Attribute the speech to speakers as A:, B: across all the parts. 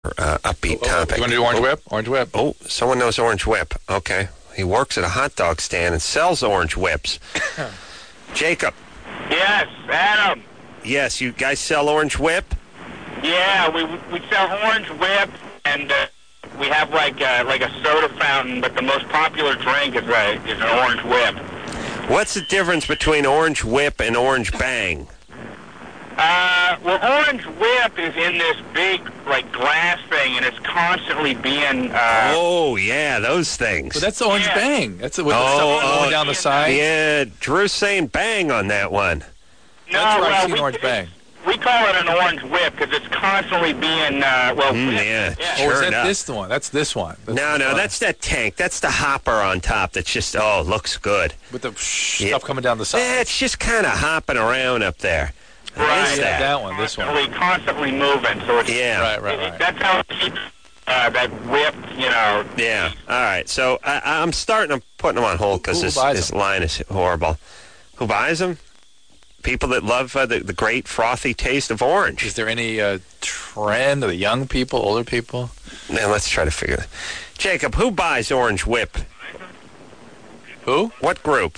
A: upbeat topic.
B: You want to do Orange Whip? Orange Whip.
A: Oh, someone knows Orange Whip. Okay. He works at a hot dog stand and sells orange whips. Jacob.
C: Yes, Adam.
A: Yes, you guys sell Orange Whip?
C: Yeah, we sell Orange Whip, and we have like a soda fountain, but the most popular drink is an Orange Whip.
A: What's the difference between Orange Whip and Orange Bang?
C: Well, Orange Whip is in this big, glass thing, and it's constantly being...
A: oh, yeah, those things.
B: Well, that's the Orange Bang. That's with the stuff going down the side.
A: Yeah, Drew's saying bang on that one.
C: No,
B: that's where I've seen Orange Bang.
C: We call it an Orange Whip because it's constantly being,
A: yeah, sure
B: is that
A: enough.
B: this one? That's this one.
A: No, that's that tank. That's the hopper on top that's just, looks good.
B: With the stuff coming down the side.
A: Yeah, it's just kind of hopping around up there.
C: Right,
B: that one, this one.
C: Constantly moving, so it's...
A: Yeah.
B: Right.
C: That's how it keeps that whip,
A: Yeah, all right. So I'm putting them on hold because this line is horrible. Who buys them? People that love the great frothy taste of orange.
B: Is there any trend of the young people, older people?
A: Now, let's try to figure that. Jacob, who buys Orange Whip?
B: Who?
A: What group?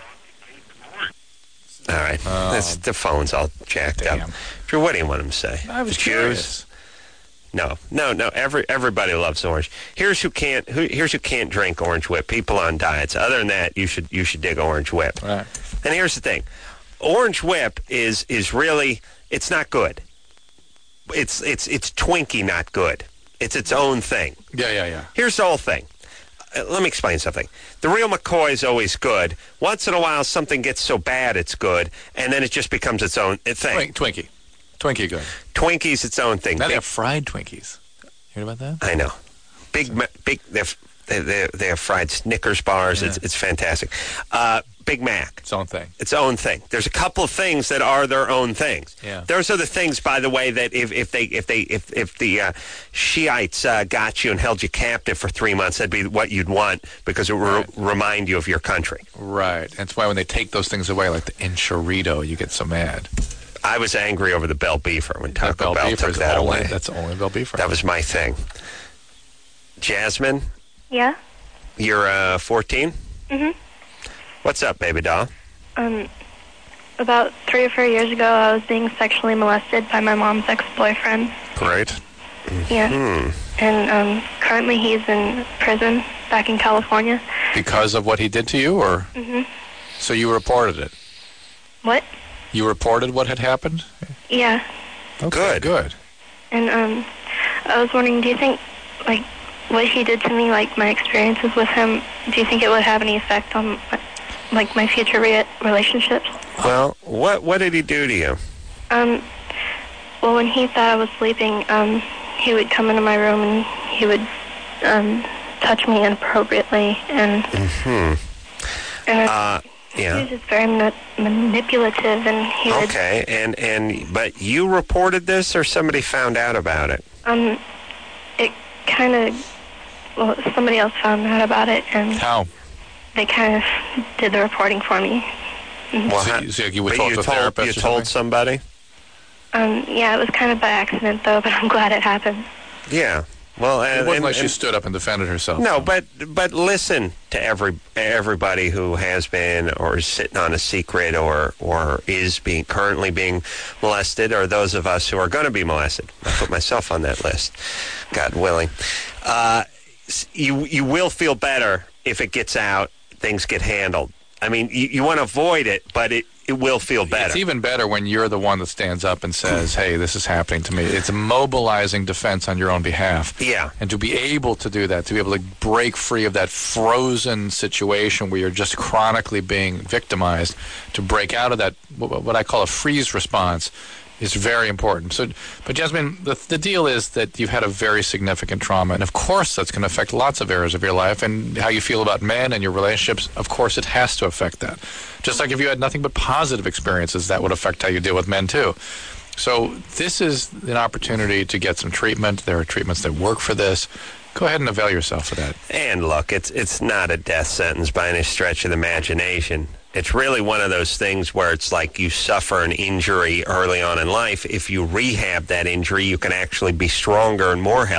A: All right. The phone's all jacked up. Drew, what do you want him to say?
B: I was curious.
A: No. Everybody loves orange. Here's who can't drink Orange Whip. People on diets. Other than that, you should dig Orange Whip.
B: Right.
A: And here's the thing. Orange Whip is really, it's not good. It's Twinkie not good. It's its own thing.
B: Yeah.
A: Here's the whole thing. Let me explain something. The real McCoy is always good. Once in a while, something gets so bad it's good, and then it just becomes its own thing.
B: Twinkie good.
A: Twinkie's its own thing.
B: Now they have fried Twinkies. You heard about that?
A: I know. Big. They have fried Snickers bars.
B: Yeah.
A: It's fantastic. Big Mac.
B: Its own thing.
A: Its own thing. There's a couple of things that are their own things.
B: Yeah.
A: Those are the things, by the way, that if the Shiites got you and held you captive for 3 months, that'd be what you'd want because it would remind you of your country.
B: Right. That's why when they take those things away, like the enchilada, you get so mad.
A: I was angry over the Bell Beefer when Taco Bell took that away.
B: That's the only Bell Beefer.
A: That was my thing. Jasmine?
D: Yeah?
A: You're 14?
D: Mm-hmm.
A: What's up, baby doll?
D: About 3 or 4 years ago, I was being sexually molested by my mom's ex-boyfriend.
B: Great.
D: Yeah. And currently he's in prison back in California.
B: Because of what he did to you, or?
D: Mm-hmm.
B: So you reported it?
D: What?
B: You reported what had happened?
D: Yeah.
B: Okay, good.
D: And I was wondering, do you think, what he did to me, my experiences with him, do you think it would have any effect on, my future relationships?
A: Well, what did he do to you?
D: Well, when he thought I was sleeping, he would come into my room and he would touch me inappropriately, and
A: yeah.
D: he was just very manipulative, and he would...
A: Okay, but you reported this, or somebody found out about it?
D: It kind of... Well, somebody else found out about it, and...
B: How?
D: They kind of did the reporting for me.
A: Well,
B: so you were told to a therapist?
A: You told somebody?
D: Yeah, it was kind of by accident, though, but I'm glad it happened.
A: Yeah. Well,
B: it wasn't like she stood up and defended herself.
A: No, but listen to everybody who has been or is sitting on a secret or is currently being molested, or those of us who are going to be molested. I put myself on that list, God willing. You will feel better if it gets out, things get handled. I mean, you want to avoid it, but it will feel better.
B: It's even better when you're the one that stands up and says, hey, this is happening to me. It's a mobilizing defense on your own behalf.
A: Yeah.
B: And to be able to do that, to be able to break free of that frozen situation where you're just chronically being victimized, to break out of that, what I call a freeze response, is very important. So, but Jasmine, the deal is that you've had a very significant trauma, and of course that's going to affect lots of areas of your life, and how you feel about men and your relationships, of course it has to affect that. Just like if you had nothing but positive experiences, that would affect how you deal with men too. So this is an opportunity to get some treatment. There are treatments that work for this. Go ahead and avail yourself of that.
A: And look, it's not a death sentence by any stretch of the imagination. It's really one of those things where it's like you suffer an injury early on in life. If you rehab that injury, you can actually be stronger and more healthy.